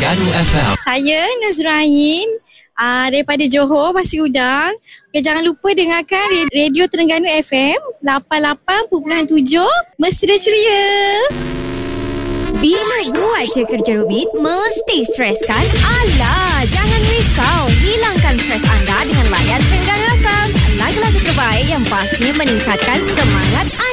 Terengganu FM. Saya Nazrain daripada Johor, Pasir Udang. Okay, jangan lupa dengarkan Radio Terengganu FM 88.7 Mesra Ceria. Bila buat je kerja rumit, mesti stres kan? Alah, jangan risau. Hilangkan stres anda dengan layan Terengganu FM. Lagu-lagu terbaik yang pasti meningkatkan semangat anda.